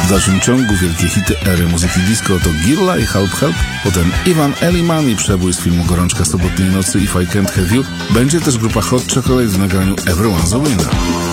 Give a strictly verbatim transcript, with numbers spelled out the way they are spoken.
W dalszym ciągu wielkie hity ery muzyki disco to Girla i Help Help, potem Ivan Elliman i przebój z filmu Gorączka sobotniej nocy If I Can't Have You. Będzie też grupa Hot Chocolate w nagraniu Everyone's a Winner.